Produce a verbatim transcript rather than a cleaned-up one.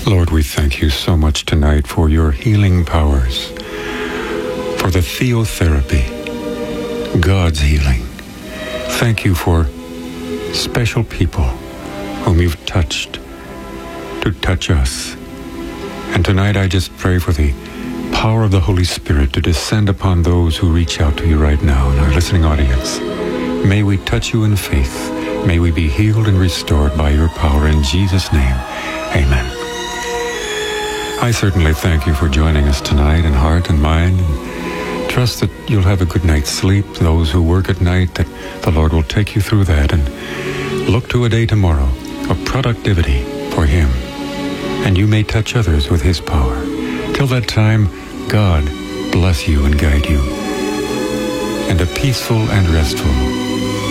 Lord, we thank you so much tonight for your healing powers, for the theotherapy, God's healing. Thank you for special people whom you've touched to touch us. And tonight I just pray for the power of the Holy Spirit to descend upon those who reach out to you right now in our listening audience. May we touch you in faith. May we be healed and restored by your power in Jesus' name. Amen. I certainly thank you for joining us tonight in heart and mind, and trust that you'll have a good night's sleep. Those who work at night, that the Lord will take you through that, and look to a day tomorrow of productivity for Him, and you may touch others with His power. Till that time, God bless you and guide you, and a peaceful and restful